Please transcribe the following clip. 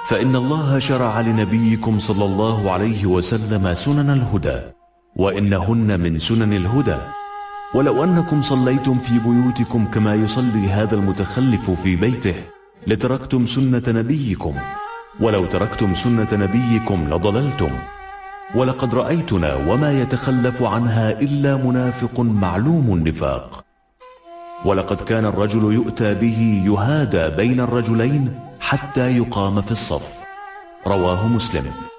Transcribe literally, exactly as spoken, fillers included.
فإن الله شرع لنبيكم صلى الله عليه وسلم سنن الهدى، وإنهن من سنن الهدى. ولو أنكم صليتم في بيوتكم كما يصلي هذا المتخلف في بيته لتركتم سنة نبيكم، ولو تركتم سنة نبيكم لضللتم. ولقد رأيتنا وما يتخلف عنها إلا منافق معلوم النفاق. ولقد كان الرجل يؤتى به يهادى بين الرجلين حتى يقام في الصف. رواه مسلم.